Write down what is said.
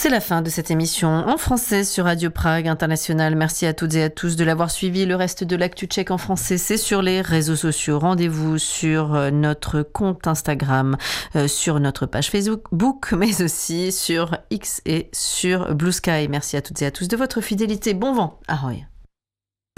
C'est la fin de cette émission en français sur Radio Prague International. Merci à toutes et à tous de l'avoir suivi. Le reste de l'actu tchèque en français, c'est sur les réseaux sociaux. Rendez-vous sur notre compte Instagram, sur notre page Facebook, mais aussi sur X et sur Blue Sky. Merci à toutes et à tous de votre fidélité. Bon vent. Ahoy.